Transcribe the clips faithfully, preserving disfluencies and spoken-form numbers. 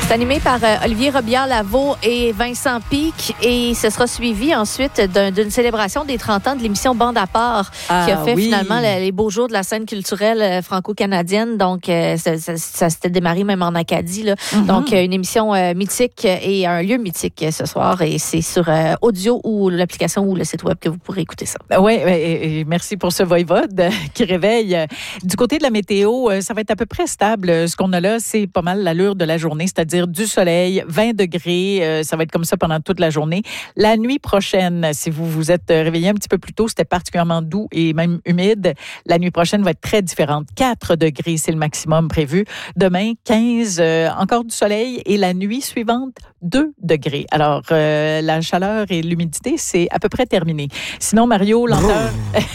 C'est animé par euh, Olivier Robillard-Lavaux et Vincent Pic et ce sera suivi ensuite d'un, d'une célébration des trente ans de l'émission Bande à part ah, qui a fait oui. finalement le, les beaux jours de la scène culturelle euh, franco-canadienne. Donc, euh, ça, ça, ça s'était démarré même en Acadie. Là. Mm-hmm. Donc, euh, une émission euh, mythique et un lieu mythique euh, ce soir. Et c'est sur euh, audio ou l'application ou le site web que vous pourrez écouter ça. Oui, et, et merci pour ce voivode euh, qui réveille. Du côté de la météo, euh, ça va être à peu près stable. Ce qu'on a là, c'est pas mal l'allure de la journée, c'est-à-dire du soleil, vingt degrés, euh, ça va être comme ça pendant toute la journée. La nuit prochaine, si vous vous êtes réveillé un petit peu plus tôt, c'était particulièrement doux et même humide. La nuit prochaine va être très différente. quatre degrés, c'est le maximum prévu. Demain, quinze, euh, encore du soleil et la nuit suivante, deux degrés. Alors, euh, la chaleur et l'humidité, c'est à peu près terminé. Sinon, Mario, lenteur...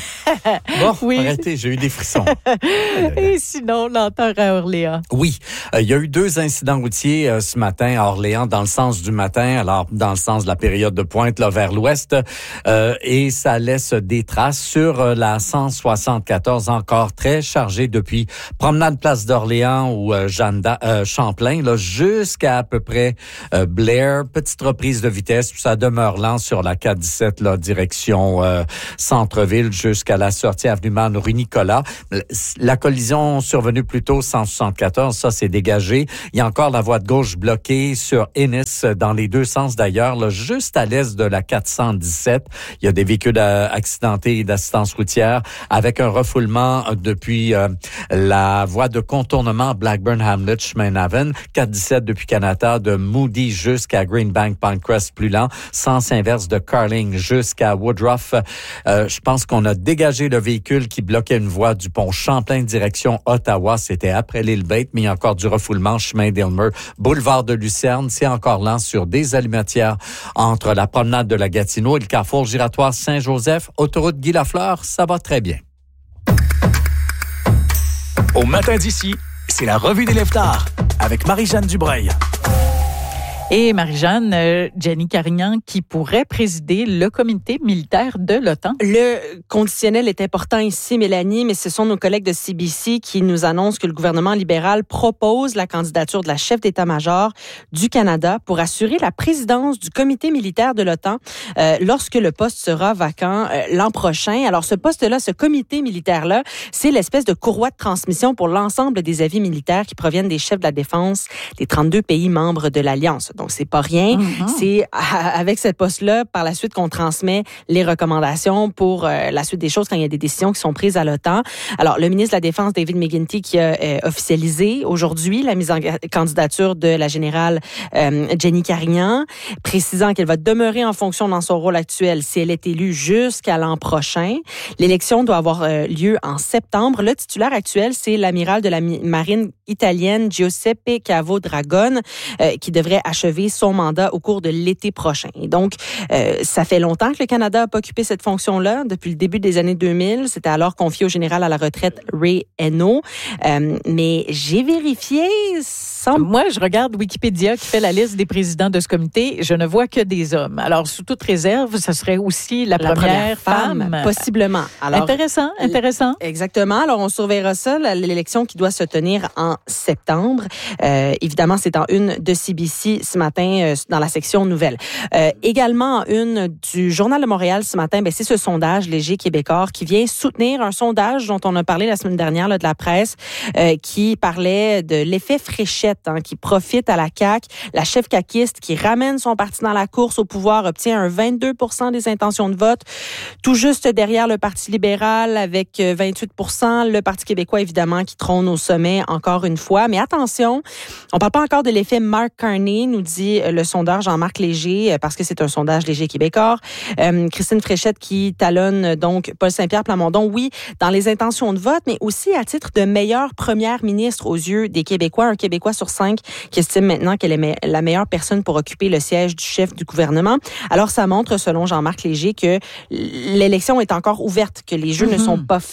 Bon, oui. Arrêtez, j'ai eu des frissons. Et sinon, lenteur à Orléans. Oui, euh, il y a eu deux incidents routiers euh, ce matin à Orléans, dans le sens du matin, alors dans le sens de la période de pointe, là, vers l'ouest, euh, et ça laisse des traces sur euh, la cent soixante-quatorze, encore très chargée depuis Promenade Place d'Orléans ou euh, Jeanne da- euh, Champlain, là, jusqu'à à peu près euh, Blair. Petite reprise de vitesse, puis ça demeure lent sur la quatre dix-sept, là, direction euh, centre-ville, jusqu'à la sortie avenue Man, rue Nicolas. La collision survenue plus tôt, cent soixante-quatorze, ça c'est dégagé. Il y a encore la voie de gauche bloquée sur Ennis, dans les deux sens d'ailleurs, là, juste à l'est de la quatre cent dix-sept. Il y a des véhicules euh, accidentés d'assistance routière avec un refoulement depuis euh, la voie de contournement Blackburn-Hamlet, chemin Navan, quatre dix-sept depuis Canada, de Moody jusqu'à Greenbank, Pinecrest, plus lent, sens inverse de Carling jusqu'à Woodruff. Euh, je pense qu'on a dégagé le véhicule qui bloquait une voie du pont Champlain direction Ottawa. C'était après l'île Bate, mais il y a encore du refoulement chemin d'Aylmer, boulevard de Lucerne. C'est encore lent sur des allumetières entre la promenade de la Gatineau et le carrefour giratoire Saint-Joseph. Autoroute Guy Lafleur, ça va très bien. Au matin d'ici, c'est la revue des lève-tard avec Marie-Jeanne Dubreuil. Et Marie-Jeanne, euh, Jenny Carignan, qui pourrait présider le comité militaire de l'OTAN. Le conditionnel est important ici, Mélanie, mais ce sont nos collègues de C B C qui nous annoncent que le gouvernement libéral propose la candidature de la chef d'état-major du Canada pour assurer la présidence du comité militaire de l'OTAN euh, lorsque le poste sera vacant euh, l'an prochain. Alors, ce poste-là, ce comité militaire-là, c'est l'espèce de courroie de transmission pour l'ensemble des avis militaires qui proviennent des chefs de la défense des trente-deux pays membres de l'Alliance. Donc, c'est pas rien. Mm-hmm. C'est avec ce poste-là, par la suite, qu'on transmet les recommandations pour euh, la suite des choses quand il y a des décisions qui sont prises à l'OTAN. Alors, le ministre de la Défense, David McGuinty, qui a euh, officialisé aujourd'hui la mise en candidature de la générale euh, Jenny Carignan, précisant qu'elle va demeurer en fonction dans son rôle actuel si elle est élue jusqu'à l'an prochain. L'élection doit avoir euh, lieu en septembre. Le titulaire actuel, c'est l'amiral de la marine italienne, Giuseppe Cavo Dragone, euh, qui devrait achever son mandat au cours de l'été prochain. Et donc, euh, ça fait longtemps que le Canada n'a pas occupé cette fonction-là, depuis le début des années deux mille. C'était alors confié au général à la retraite Ray Eno. Euh, mais j'ai vérifié... Sans... Moi, je regarde Wikipédia qui fait la liste des présidents de ce comité. Je ne vois que des hommes. Alors, sous toute réserve, ce serait aussi la, la première, première femme. femme. Possiblement. Alors, intéressant, intéressant. Exactement. Alors, on surveillera ça, l'élection qui doit se tenir en septembre. Euh, évidemment, c'est en une de C B C ce matin euh, dans la section nouvelles. Euh, également en une du Journal de Montréal ce matin, ben, c'est ce sondage Léger Québécois qui vient soutenir un sondage dont on a parlé la semaine dernière là, de la presse euh, qui parlait de l'effet fréchette hein, qui profite à la C A Q. La chef caquiste qui ramène son parti dans la course au pouvoir obtient un vingt-deux pour cent des intentions de vote, tout juste derrière le Parti libéral avec vingt-huit pour cent. Le Parti québécois, évidemment, qui trône au sommet encore une fois. Mais attention, on ne parle pas encore de l'effet Mark Carney, nous dit le sondeur Jean-Marc Léger, parce que c'est un sondage Léger Québécois. Euh, Christine Fréchette qui talonne donc Paul Saint-Pierre Plamondon, oui, dans les intentions de vote, mais aussi à titre de meilleure première ministre aux yeux des Québécois. Un Québécois sur cinq qui estime maintenant qu'elle est la meilleure personne pour occuper le siège du chef du gouvernement. Alors, ça montre, selon Jean-Marc Léger, que l'élection est encore ouverte, que les jeux mm-hmm. ne sont pas faits.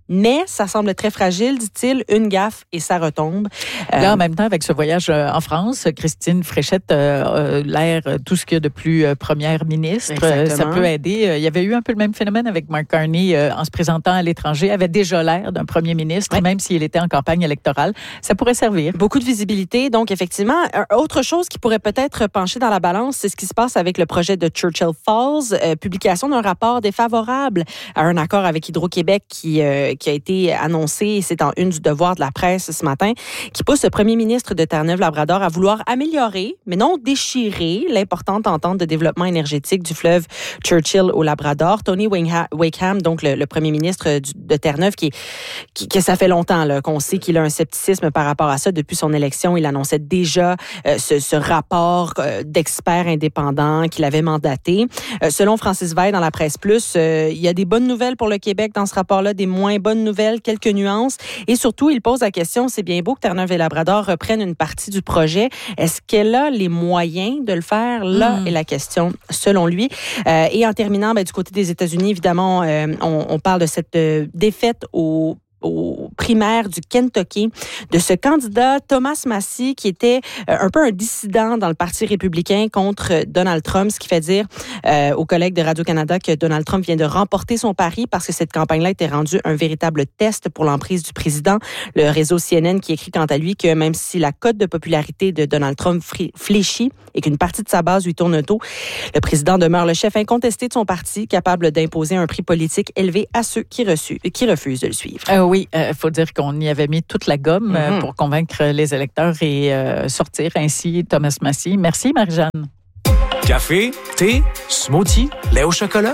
mais ça semble très fragile, dit-il. Une gaffe et ça retombe. Euh, Là, en même temps, avec ce voyage en France, Christine Fréchette euh, l'air tout ce qu'il y a de plus euh, première ministre. Exactement. Ça peut aider. Il y avait eu un peu le même phénomène avec Mark Carney euh, en se présentant à l'étranger, avait déjà l'air d'un premier ministre, ouais. même s'il était en campagne électorale. Ça pourrait servir. Beaucoup de visibilité. Donc, effectivement, autre chose qui pourrait peut-être pencher dans la balance, c'est ce qui se passe avec le projet de Churchill Falls, euh, publication d'un rapport défavorable à un accord avec Hydro-Québec qui, euh, qui a été annoncé, c'est en une du Devoir de la presse ce matin, qui pousse le premier ministre de Terre-Neuve-Labrador à vouloir améliorer, mais non déchirer, l'importante entente de développement énergétique du fleuve Churchill au Labrador. Tony Wakeham, donc le, le premier ministre du, de Terre-Neuve, qui, qui, que ça fait longtemps là, qu'on sait qu'il a un scepticisme par rapport à ça. Depuis son élection, il annonçait déjà euh, ce, ce rapport euh, d'experts indépendants qu'il avait mandaté. Euh, selon Francis Veil dans la Presse Plus, euh, il y a des bonnes nouvelles pour le Québec dans ce rapport-là, des moins bonnes nouvelles, quelques nuances. Et surtout, il pose la question, c'est bien beau que Terre-Neuve et Labrador reprennent une partie du projet. Est-ce qu'elle a les moyens de le faire? Là mmh. est la question, selon lui. Euh, et en terminant, ben, du côté des États-Unis, évidemment, euh, on, on parle de cette euh, défaite au aux primaires du Kentucky de ce candidat Thomas Massie qui était euh, un peu un dissident dans le Parti républicain contre Donald Trump, ce qui fait dire euh, aux collègues de Radio-Canada que Donald Trump vient de remporter son pari parce que cette campagne-là était rendue un véritable test pour l'emprise du président. Le réseau C N N qui écrit quant à lui que même si la cote de popularité de Donald Trump fléchit et qu'une partie de sa base lui tourne autour, le président demeure le chef incontesté de son parti, capable d'imposer un prix politique élevé à ceux qui, reçu, qui refusent de le suivre. Euh, oui. Il euh, faut dire qu'on y avait mis toute la gomme mm-hmm. euh, pour convaincre les électeurs et euh, sortir ainsi Thomas Massie. Merci, Marie-Jeanne. Café, thé, smoothie, lait au chocolat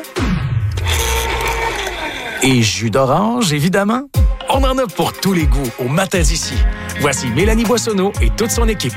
et jus d'orange, évidemment. On en a pour tous les goûts au Matins ici. Voici Mélanie Boissonneau et toute son équipe.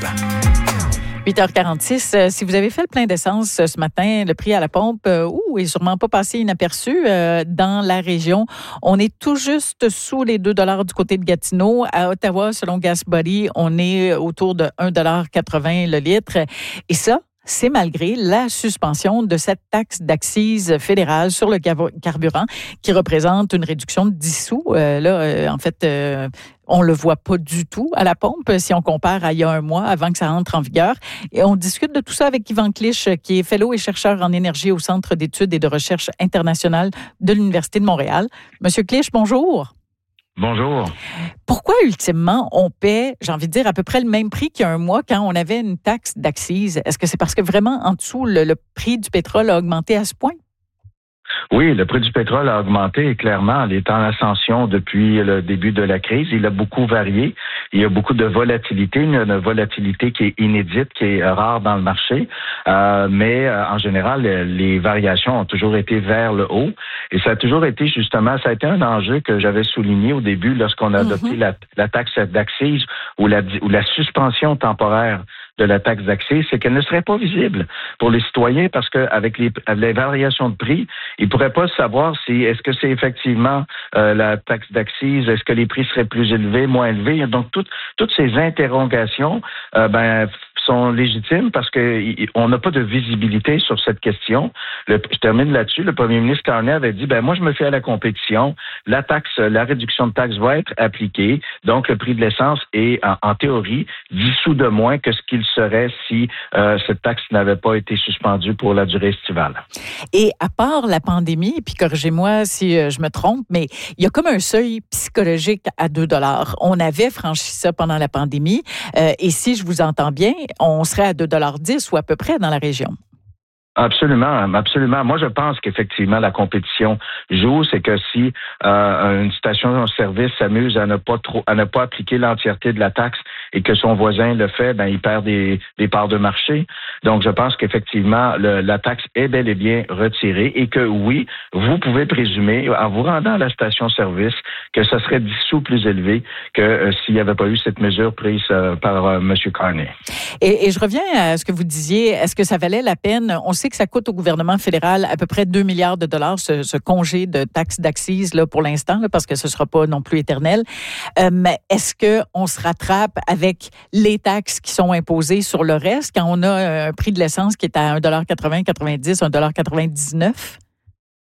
huit heures quarante-six, euh, si vous avez fait le plein d'essence euh, ce matin, le prix à la pompe euh, ouh, est sûrement pas passé inaperçu euh, dans la région. On est tout juste sous les deux dollars du côté de Gatineau. À Ottawa, selon GasBuddy, on est autour de un dollar quatre-vingts le litre. Et ça, c'est malgré la suspension de cette taxe d'accise fédérale sur le carburant qui représente une réduction de dix sous. Euh, là, euh, en fait... Euh, On le voit pas du tout à la pompe si on compare à il y a un mois avant que ça entre en vigueur. Et on discute de tout ça avec Yvan Clich, qui est fellow et chercheur en énergie au Centre d'études et de recherche internationale de l'Université de Montréal. Monsieur Clich, bonjour. Bonjour. Pourquoi, ultimement, on paie, j'ai envie de dire, à peu près le même prix qu'il y a un mois quand on avait une taxe d'accise? Est-ce que c'est parce que vraiment, en dessous, le, le prix du pétrole a augmenté à ce point? Oui, le prix du pétrole a augmenté et clairement, il est en ascension depuis le début de la crise. Il a beaucoup varié. Il y a beaucoup de volatilité, une volatilité qui est inédite, qui est rare dans le marché. Euh, mais euh, en général, les variations ont toujours été vers le haut. Et ça a toujours été justement, ça a été un enjeu que j'avais souligné au début lorsqu'on a adopté mm-hmm. la, la taxe d'accise ou la, ou la suspension temporaire de la taxe d'accise, c'est qu'elle ne serait pas visible pour les citoyens parce que avec les, les variations de prix, ils pourraient pas savoir si est-ce que c'est effectivement euh, la taxe d'accise, est-ce que les prix seraient plus élevés, moins élevés. Donc toutes toutes ces interrogations, euh, ben sont légitimes parce que on n'a pas de visibilité sur cette question. Le, je termine là-dessus. Le premier ministre Carney avait dit, ben moi je me fie à la compétition. La taxe, la réduction de taxe va être appliquée. Donc le prix de l'essence est en, en théorie dix sous de moins que ce qu'il serait si euh, cette taxe n'avait pas été suspendue pour la durée estivale. Et à part la pandémie, puis corrigez-moi si euh, je me trompe, mais il y a comme un seuil psychologique à deux dollars. On avait franchi ça pendant la pandémie. Euh, et si je vous entends bien, on serait à deux dollars dix ou à peu près dans la région. Absolument, absolument. Moi, je pense qu'effectivement, la compétition joue. C'est que si euh, une station-service s'amuse à ne pas trop, à ne pas appliquer l'entièreté de la taxe et que son voisin le fait, ben il perd des, des parts de marché. Donc, je pense qu'effectivement, le, la taxe est bel et bien retirée et que oui, vous pouvez présumer, en vous rendant à la station-service, que ça serait dix sous plus élevé que euh, s'il n'y avait pas eu cette mesure prise euh, par euh, M. Carney. Et, et je reviens à ce que vous disiez. Est-ce que ça valait la peine? On sait que ça coûte au gouvernement fédéral à peu près deux milliards de dollars, ce, ce congé de taxe d'accise là, pour l'instant, là, parce que ce ne sera pas non plus éternel. Euh, mais est-ce qu'on se rattrape avec les taxes qui sont imposées sur le reste quand on a un prix de l'essence qui est à un dollar quatre-vingts, quatre-vingt-dix, un dollar quatre-vingt-dix-neuf?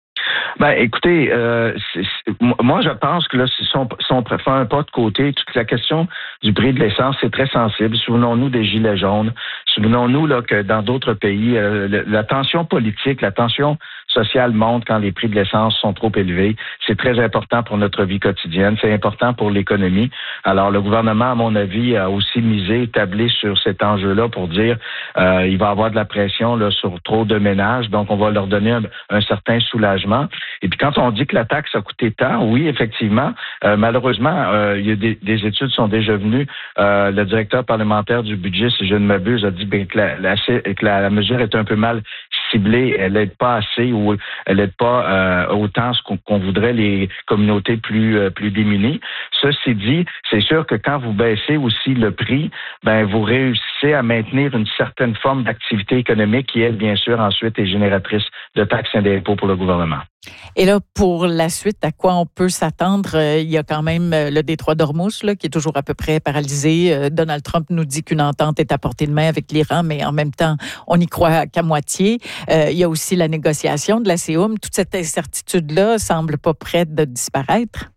Ben, écoutez, euh, c'est, c'est, moi, je pense que là, si on, si on fait un pas de côté, toute la question du prix de l'essence, c'est très sensible. Souvenons-nous des Gilets jaunes. Souvenons-nous là que dans d'autres pays, euh, le, la tension politique, la tension sociale monte quand les prix de l'essence sont trop élevés. C'est très important pour notre vie quotidienne. C'est important pour l'économie. Alors, le gouvernement, à mon avis, a aussi misé, tablé sur cet enjeu-là pour dire euh, il va y avoir de la pression là sur trop de ménages. Donc, on va leur donner un, un certain soulagement. Et puis, quand on dit que la taxe a coûté tant, oui, effectivement, euh, malheureusement, euh, il y a des, des études sont déjà venues. Euh, le directeur parlementaire du budget, si je ne m'abuse, a dit ben, que, la, la, que la, la mesure est un peu mal ciblée. Elle n'aide pas assez ou elle n'aide pas euh, autant ce qu'on, qu'on voudrait les communautés plus euh, plus démunies. Ceci dit, c'est sûr que quand vous baissez aussi le prix, ben vous réussissez à maintenir une certaine forme d'activité économique qui, elle, bien sûr, ensuite est génératrice de taxes et d'impôts pour le gouvernement. Et là, pour la suite, à quoi on peut s'attendre? Il y a quand même le détroit d'Ormuz là, qui est toujours à peu près paralysé. Donald Trump nous dit qu'une entente est à portée de main avec l'Iran, mais en même temps, on n'y croit qu'à moitié. Euh, il y a aussi la négociation de la C E U M. Toute cette incertitude-là semble pas prête de disparaître.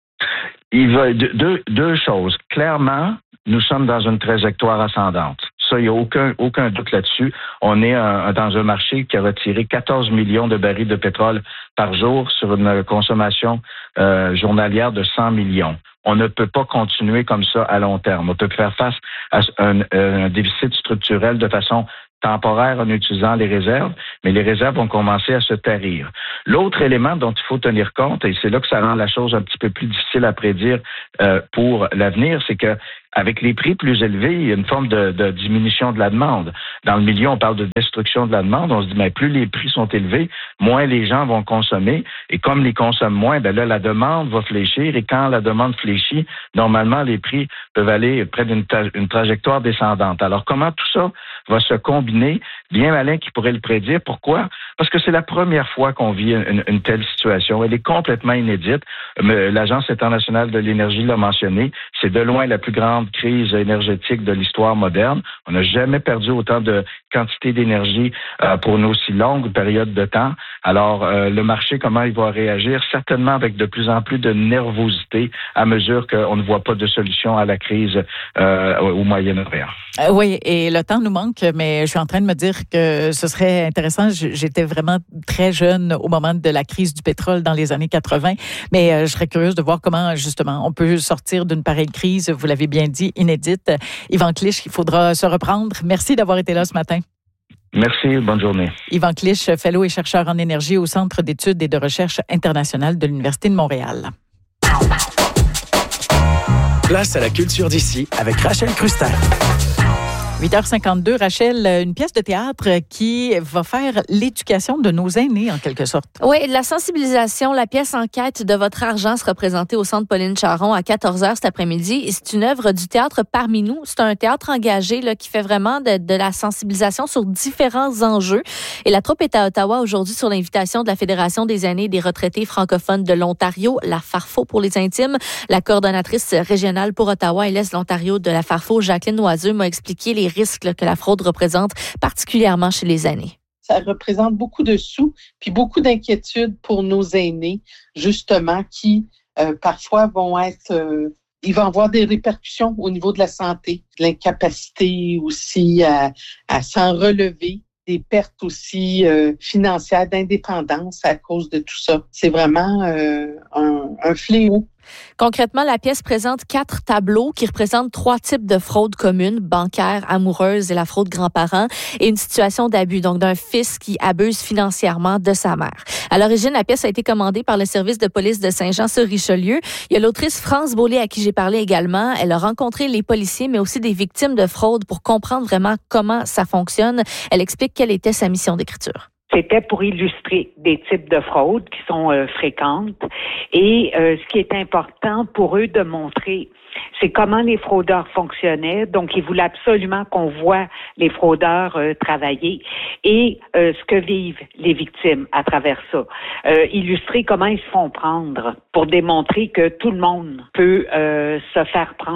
Il va deux, deux choses. Clairement, nous sommes dans une trajectoire ascendante. Ça, il n'y a aucun, aucun doute là-dessus. On est un, dans un marché qui a retiré quatorze millions de barils de pétrole par jour sur une consommation euh, journalière de cent millions. On ne peut pas continuer comme ça à long terme. On peut faire face à un, un déficit structurel de façon temporaire en utilisant les réserves, mais les réserves vont commencer à se tarir. L'autre élément dont il faut tenir compte, et c'est là que ça rend la chose un petit peu plus difficile à prédire euh, pour l'avenir, c'est que avec les prix plus élevés, il y a une forme de, de diminution de la demande. Dans le milieu, on parle de destruction de la demande. On se dit, mais plus les prix sont élevés, moins les gens vont consommer. Et comme les consomment moins, ben là, la demande va fléchir. Et quand la demande fléchit, normalement, les prix peuvent aller près d'une ta- une trajectoire descendante. Alors, comment tout ça va se combiner? Bien malin qui pourrait le prédire. Pourquoi? Parce que c'est la première fois qu'on vit une, une telle situation. Elle est complètement inédite. L'Agence internationale de l'énergie l'a mentionné. C'est de loin la plus grande crise énergétique de l'histoire moderne. On n'a jamais perdu autant de quantité d'énergie euh, pour une aussi longue période de temps. Alors, euh, le marché, comment il va réagir? Certainement avec de plus en plus de nervosité à mesure qu'on ne voit pas de solution à la crise euh, au Moyen-Orient. Euh, oui, et le temps nous manque, mais je suis en train de me dire que ce serait intéressant. J'étais vraiment très jeune au moment de la crise du pétrole dans les années quatre-vingt, mais euh, je serais curieuse de voir comment, justement, on peut sortir d'une pareille crise, vous l'avez bien dit, inédite. Yvan Clich, il faudra se reprendre. Merci d'avoir été là ce matin. Merci, bonne journée. Yvan Clich, fellow et chercheur en énergie au Centre d'études et de recherche internationale de l'Université de Montréal. Place à la culture d'ici avec Rachel Crustin. huit heures cinquante-deux, Rachel, une pièce de théâtre qui va faire l'éducation de nos aînés, en quelque sorte. Oui, la sensibilisation, la pièce En quête de votre argent sera présentée au Centre Pauline Charon à quatorze heures cet après-midi. Et c'est une œuvre du théâtre Parmi nous. C'est un théâtre engagé là, qui fait vraiment de, de la sensibilisation sur différents enjeux. Et la troupe est à Ottawa aujourd'hui sur l'invitation de la Fédération des aînés et des retraités francophones de l'Ontario, la Farfo pour les intimes. La coordonnatrice régionale pour Ottawa et l'Est de l'Ontario de la Farfo, Jacqueline Noiseux, m'a expliqué les risques là, que la fraude représente, particulièrement chez les aînés. Ça représente beaucoup de sous, puis beaucoup d'inquiétudes pour nos aînés, justement, qui euh, parfois vont être... Euh, ils vont avoir des répercussions au niveau de la santé, de l'incapacité aussi à, à s'en relever, des pertes aussi euh, financières, d'indépendance à cause de tout ça. C'est vraiment euh, un, un fléau. Concrètement, la pièce présente quatre tableaux qui représentent trois types de fraudes communes, bancaire, amoureuse et la fraude grands-parents, et une situation d'abus, donc d'un fils qui abuse financièrement de sa mère. À l'origine, la pièce a été commandée par le service de police de Saint-Jean-sur-Richelieu. Il y a l'autrice France Beaulieu à qui j'ai parlé également. Elle a rencontré les policiers, mais aussi des victimes de fraude pour comprendre vraiment comment ça fonctionne. Elle explique quelle était sa mission d'écriture. C'était pour illustrer des types de fraudes qui sont euh, fréquentes et euh, ce qui est important pour eux de montrer, c'est comment les fraudeurs fonctionnaient. Donc, ils voulaient absolument qu'on voit les fraudeurs euh, travailler et euh, ce que vivent les victimes à travers ça. Euh, illustrer comment ils se font prendre pour démontrer que tout le monde peut euh, se faire prendre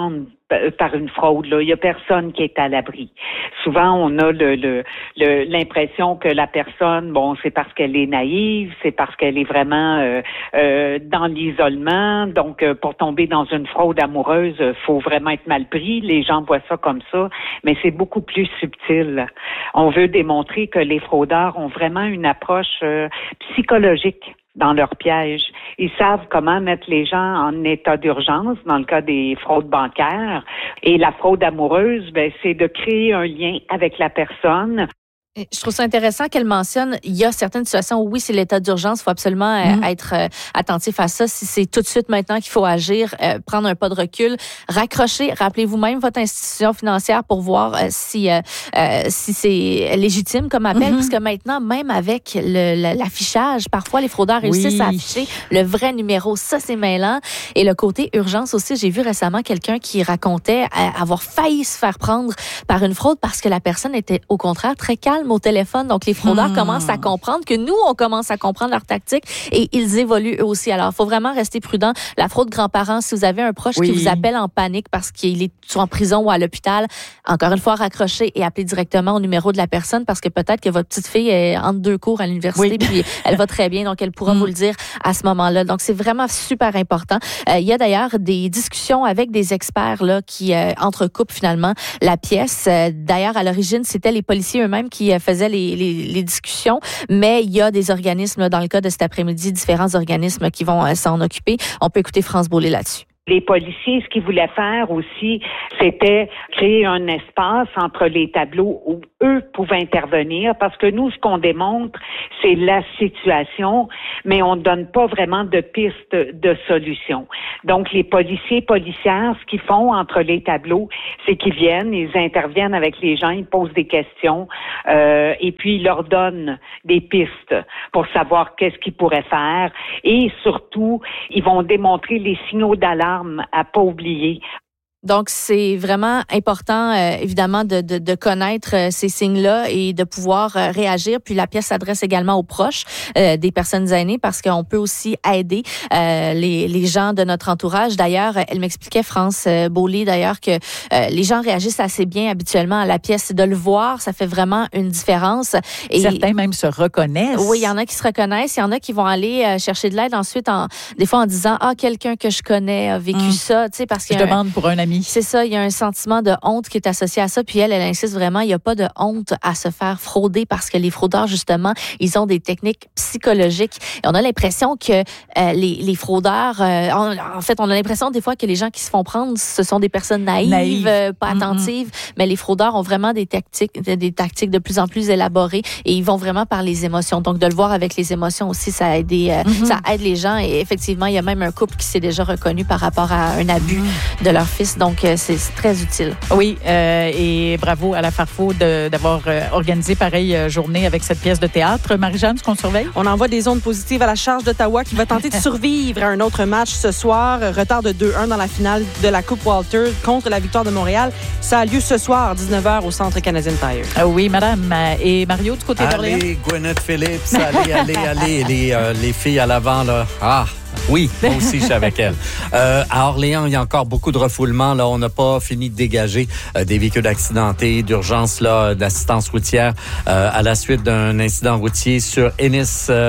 par une fraude. Là. Il y a personne qui est à l'abri. Souvent, on a le, le, le, l'impression que la personne, bon, c'est parce qu'elle est naïve, c'est parce qu'elle est vraiment euh, euh, dans l'isolement. Donc, euh, pour tomber dans une fraude amoureuse, euh, faut vraiment être mal pris. Les gens voient ça comme ça, mais c'est beaucoup plus subtil. On veut démontrer que les fraudeurs ont vraiment une approche euh, psychologique dans leur piège. Ils savent comment mettre les gens en état d'urgence dans le cas des fraudes bancaires. Et la fraude amoureuse, ben, c'est de créer un lien avec la personne. Je trouve ça intéressant qu'elle mentionne, il y a certaines situations où oui, c'est l'état d'urgence, il faut absolument euh, mmh. être euh, attentif à ça. Si c'est tout de suite maintenant qu'il faut agir, euh, prendre un pas de recul, raccrocher, rappelez-vous même votre institution financière pour voir euh, si euh, euh, si c'est légitime comme appel, mmh. parce que maintenant, même avec le, le, l'affichage, parfois les fraudeurs réussissent oui. à afficher le vrai numéro. Ça, c'est mêlant. Et le côté urgence aussi, j'ai vu récemment quelqu'un qui racontait euh, avoir failli se faire prendre par une fraude parce que la personne était au contraire très calme au téléphone. Donc, les fraudeurs hmm. commencent à comprendre que nous, on commence à comprendre leur tactique et ils évoluent eux aussi. Alors, il faut vraiment rester prudent. La fraude grands-parents, si vous avez un proche oui. qui vous appelle en panique parce qu'il est soit en prison ou à l'hôpital, encore une fois, raccrochez et appelez directement au numéro de la personne parce que peut-être que votre petite fille est entre deux cours à l'université oui. puis elle va très bien, donc elle pourra hmm. vous le dire à ce moment-là. Donc, c'est vraiment super important. Euh, il y a d'ailleurs des discussions avec des experts là qui euh, entrecoupent finalement la pièce. Euh, d'ailleurs, à l'origine, c'était les policiers eux-mêmes qui faisait les, les, les discussions, mais il y a des organismes, dans le cas de cet après-midi, différents organismes qui vont euh, s'en occuper. On peut écouter France Beaulieu là-dessus. Les policiers, ce qu'ils voulaient faire aussi, c'était créer un espace entre les tableaux où eux pouvaient intervenir, parce que nous, ce qu'on démontre, c'est la situation, mais on ne donne pas vraiment de pistes de solution. Donc, les policiers, policières, ce qu'ils font entre les tableaux, c'est qu'ils viennent, ils interviennent avec les gens, ils posent des questions, euh, et puis ils leur donnent des pistes pour savoir qu'est-ce qu'ils pourraient faire, et surtout, ils vont démontrer les signaux d'alarme à pas oublier. Donc, c'est vraiment important, euh, évidemment, de, de, de connaître euh, ces signes-là et de pouvoir euh, réagir. Puis la pièce s'adresse également aux proches euh, des personnes aînées parce qu'on peut aussi aider euh, les, les gens de notre entourage. D'ailleurs, elle m'expliquait, France euh, Beaulieu, d'ailleurs, que euh, les gens réagissent assez bien habituellement à la pièce. De le voir, ça fait vraiment une différence. Et certains même se reconnaissent. Oui, il y en a qui se reconnaissent. Il y en a qui vont aller euh, chercher de l'aide ensuite, en, des fois en disant « Ah, quelqu'un que je connais a vécu mmh. ça. » Tu sais, parce que je demande pour un ami. C'est ça, il y a un sentiment de honte qui est associé à ça. Puis elle, elle insiste vraiment, il n'y a pas de honte à se faire frauder parce que les fraudeurs, justement, ils ont des techniques psychologiques. Et on a l'impression que euh, les, les fraudeurs, euh, en, en fait, on a l'impression des fois que les gens qui se font prendre, ce sont des personnes naïves, Naïve. euh, pas attentives. Mm-hmm. Mais les fraudeurs ont vraiment des tactiques, des tactiques de plus en plus élaborées et ils vont vraiment par les émotions. Donc, de le voir avec les émotions aussi, ça aide, euh, mm-hmm. ça aide les gens. Et effectivement, il y a même un couple qui s'est déjà reconnu par rapport à un abus mm-hmm. de leur fils. Donc, euh, c'est très utile. Oui, euh, et bravo à la Farfo de, d'avoir euh, organisé pareille euh, journée avec cette pièce de théâtre. Marie-Jeanne, ce qu'on surveille? On envoie des ondes positives à la charge d'Ottawa qui va tenter de survivre à un autre match ce soir. Retard de deux un dans la finale de la Coupe Walter contre la Victoire de Montréal. Ça a lieu ce soir, dix-neuf heures, au Centre Canadian Tire. Euh, oui, madame. Et Mario, du côté d'Orléans? Allez, Gwyneth Phillips, allez, allez, allez. Les, euh, les filles à l'avant, là. Ah! Oui, moi aussi, je suis avec elle. Euh, à Orléans, il y a encore beaucoup de refoulement. Là, on n'a pas fini de dégager euh, des véhicules accidentés, d'urgence, là, d'assistance routière euh, à la suite d'un incident routier sur Ennis. Euh,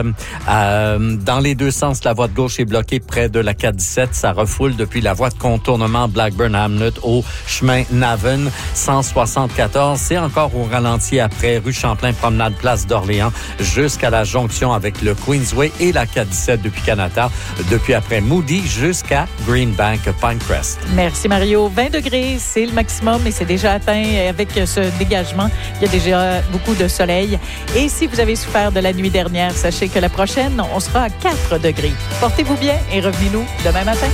euh, dans les deux sens, la voie de gauche est bloquée près de la quatre dix-sept. Ça refoule depuis la voie de contournement Blackburn-Hamlet au chemin Navan, cent soixante-quatorze. C'est encore au ralenti après rue Champlain, promenade Place d'Orléans, jusqu'à la jonction avec le Queensway et la quatre dix-sept depuis Canada. Depuis après Moody jusqu'à Greenbank, Pinecrest. Merci Mario. vingt degrés, c'est le maximum et c'est déjà atteint avec ce dégagement. Il y a déjà beaucoup de soleil. Et si vous avez souffert de la nuit dernière, sachez que la prochaine, on sera à quatre degrés. Portez-vous bien et revenez-nous demain matin.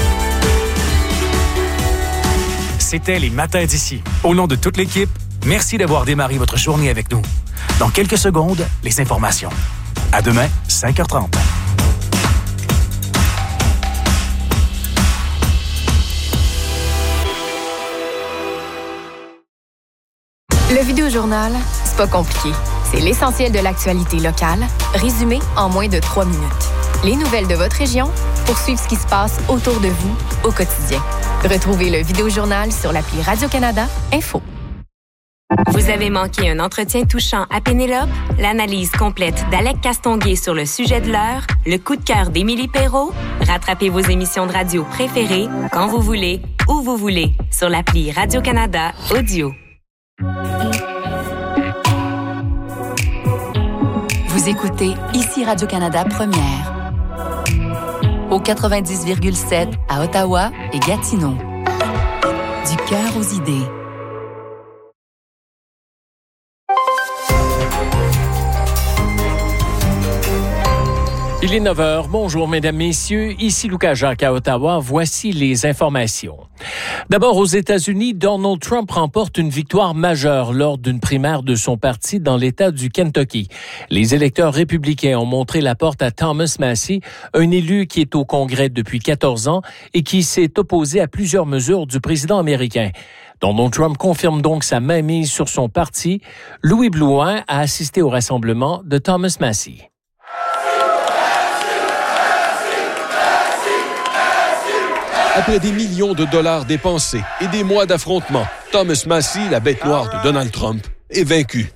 C'était les Matins d'ici. Au nom de toute l'équipe, merci d'avoir démarré votre journée avec nous. Dans quelques secondes, les informations. À demain, cinq heures trente. Le Vidéojournal, c'est pas compliqué. C'est l'essentiel de l'actualité locale, résumé en moins de trois minutes. Les nouvelles de votre région pour suivre ce qui se passe autour de vous au quotidien. Retrouvez le Vidéojournal sur l'appli Radio-Canada Info. Vous avez manqué un entretien touchant à Pénélope? L'analyse complète d'Alec Castonguay sur le sujet de l'heure? Le coup de cœur d'Émilie Perrault? Rattrapez vos émissions de radio préférées quand vous voulez, où vous voulez, sur l'appli Radio-Canada Audio. Vous écoutez ici Radio-Canada Première. Au quatre-vingt-dix virgule sept à Ottawa et Gatineau. Du cœur aux idées. Il est neuf heures. Bonjour, mesdames, messieurs. Ici Lucas Jacques à Ottawa. Voici les informations. D'abord, aux États-Unis, Donald Trump remporte une victoire majeure lors d'une primaire de son parti dans l'État du Kentucky. Les électeurs républicains ont montré la porte à Thomas Massie, un élu qui est au Congrès depuis quatorze ans et qui s'est opposé à plusieurs mesures du président américain. Donald Trump confirme donc sa mainmise sur son parti. Louis Blouin a assisté au rassemblement de Thomas Massie. Après des millions de dollars dépensés et des mois d'affrontements, Thomas Massie, la bête noire de Donald Trump, est vaincu.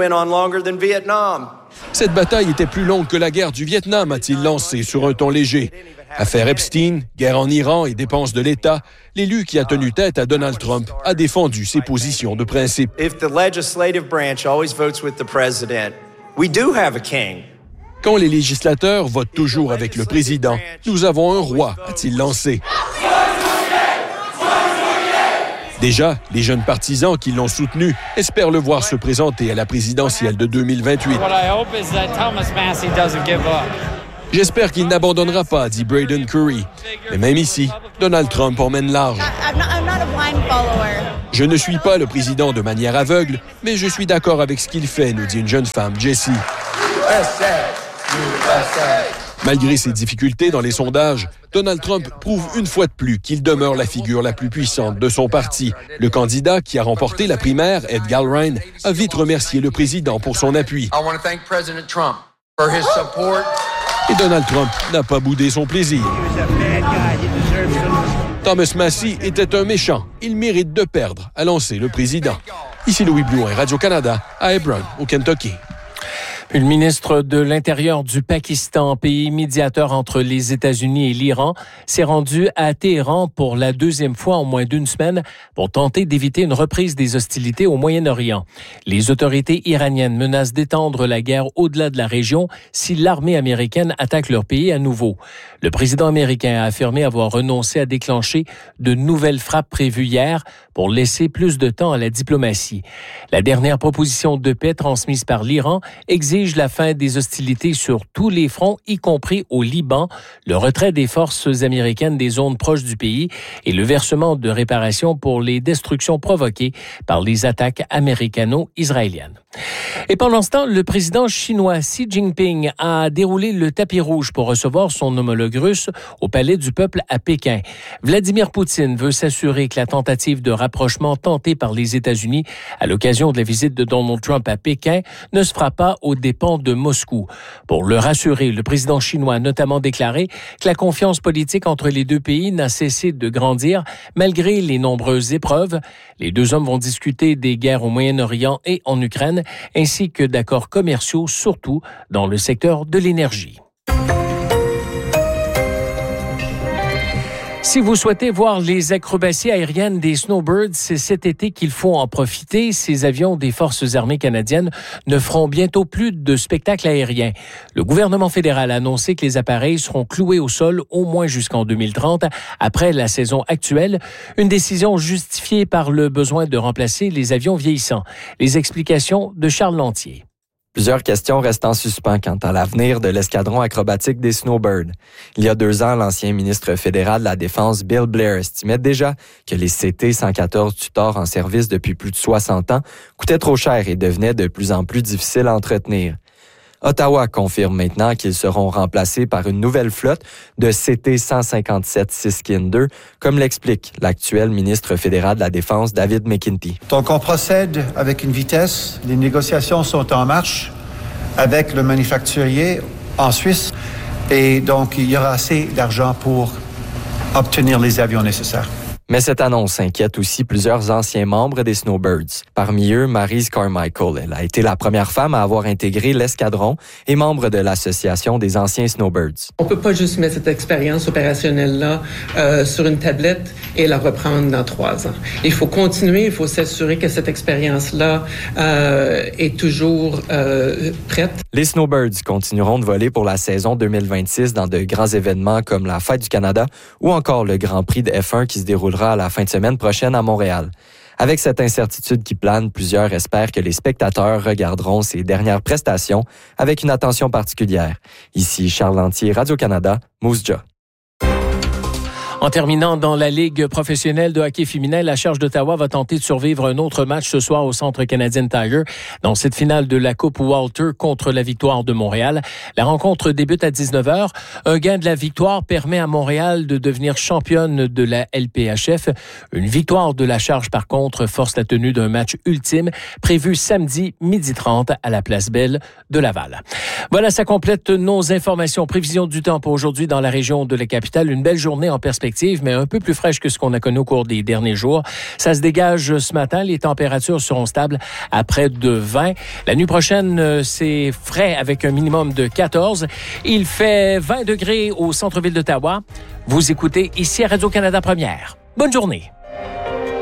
Cette bataille était plus longue que la guerre du Vietnam, a-t-il lancé sur un ton léger. Affaire Epstein, guerre en Iran et dépenses de l'État, l'élu qui a tenu tête à Donald Trump a défendu ses positions de principe. If the legislative branch always votes with the president, we do have a king. Quand les législateurs votent toujours avec le président, nous avons un roi, a-t-il lancé. Déjà, les jeunes partisans qui l'ont soutenu espèrent le voir se présenter à la présidentielle de deux mille vingt-huit. J'espère qu'il n'abandonnera pas, dit Braden Curry. Mais même ici, Donald Trump emmène large. Je ne suis pas le président de manière aveugle, mais je suis d'accord avec ce qu'il fait, nous dit une jeune femme, Jessie. Malgré ses difficultés dans les sondages, Donald Trump prouve une fois de plus qu'il demeure la figure la plus puissante de son parti. Le candidat qui a remporté la primaire, Ed Galbraith, a vite remercié le président pour son appui. Et Donald Trump n'a pas boudé son plaisir. Thomas Massie était un méchant. Il mérite de perdre, a lancé le président. Ici Louis Blouin, Radio-Canada, à Hebron, au Kentucky. Le ministre de l'Intérieur du Pakistan, pays médiateur entre les États-Unis et l'Iran, s'est rendu à Téhéran pour la deuxième fois en moins d'une semaine pour tenter d'éviter une reprise des hostilités au Moyen-Orient. Les autorités iraniennes menacent d'étendre la guerre au-delà de la région si l'armée américaine attaque leur pays à nouveau. Le président américain a affirmé avoir renoncé à déclencher de nouvelles frappes prévues hier pour laisser plus de temps à la diplomatie. La dernière proposition de paix transmise par l'Iran exige la fin des hostilités sur tous les fronts, y compris au Liban, le retrait des forces américaines des zones proches du pays et le versement de réparations pour les destructions provoquées par les attaques américano-israéliennes. Et pendant ce temps, le président chinois Xi Jinping a déroulé le tapis rouge pour recevoir son homologue russe au Palais du Peuple à Pékin. Vladimir Poutine veut s'assurer que la tentative de rapprochement tentée par les États-Unis à l'occasion de la visite de Donald Trump à Pékin ne se fera pas au dépend de Moscou. Pour le rassurer, le président chinois a notamment déclaré que la confiance politique entre les deux pays n'a cessé de grandir malgré les nombreuses épreuves. Les deux hommes vont discuter des guerres au Moyen-Orient et en Ukraine, ainsi que d'accords commerciaux, surtout dans le secteur de l'énergie. Si vous souhaitez voir les acrobaties aériennes des Snowbirds, c'est cet été qu'il faut en profiter. Ces avions des Forces armées canadiennes ne feront bientôt plus de spectacles aériens. Le gouvernement fédéral a annoncé que les appareils seront cloués au sol au moins jusqu'en deux mille trente, après la saison actuelle. Une décision justifiée par le besoin de remplacer les avions vieillissants. Les explications de Charles Lantier. Plusieurs questions restent en suspens quant à l'avenir de l'escadron acrobatique des Snowbirds. Il y a deux ans, l'ancien ministre fédéral de la Défense, Bill Blair, estimait déjà que les C T cent quatorze Tutor en service depuis plus de soixante ans coûtaient trop cher et devenaient de plus en plus difficiles à entretenir. Ottawa confirme maintenant qu'ils seront remplacés par une nouvelle flotte de C T cent cinquante-sept Siskin deux, comme l'explique l'actuel ministre fédéral de la Défense, David McKenty. Donc, on procède avec une vitesse. Les négociations sont en marche avec le manufacturier en Suisse. Et donc, il y aura assez d'argent pour obtenir les avions nécessaires. Mais cette annonce inquiète aussi plusieurs anciens membres des Snowbirds. Parmi eux, Maryse Carmichael. Elle a été la première femme à avoir intégré l'escadron et membre de l'Association des anciens Snowbirds. On peut pas juste mettre cette expérience opérationnelle-là euh, sur une tablette et la reprendre dans trois ans. Il faut continuer, il faut s'assurer que cette expérience-là euh, est toujours euh, prête. Les Snowbirds continueront de voler pour la saison deux mille vingt-six dans de grands événements comme la Fête du Canada ou encore le Grand Prix de F un qui se déroulera à la fin de semaine prochaine à Montréal. Avec cette incertitude qui plane, plusieurs espèrent que les spectateurs regarderont ces dernières prestations avec une attention particulière. Ici Charles Lantier, Radio-Canada, Moose Jaw. En terminant dans la Ligue professionnelle de hockey féminin, la Charge d'Ottawa va tenter de survivre un autre match ce soir au Centre Canadien Tire dans cette finale de la Coupe Walter contre la Victoire de Montréal. La rencontre débute à dix-neuf heures. Un gain de la Victoire permet à Montréal de devenir championne de la L P H F. Une victoire de la Charge, par contre, force la tenue d'un match ultime prévu samedi midi trente à la Place Belle de Laval. Voilà, ça complète nos informations. Prévision du temps pour aujourd'hui dans la région de la capitale. Une belle journée en perspective, mais un peu plus fraîche que ce qu'on a connu au cours des derniers jours. Ça se dégage ce matin. Les températures seront stables à près de vingt. La nuit prochaine, c'est frais avec un minimum de quatorze. Il fait vingt degrés au centre-ville d'Ottawa. Vous écoutez ici à Radio-Canada Première. Bonne journée.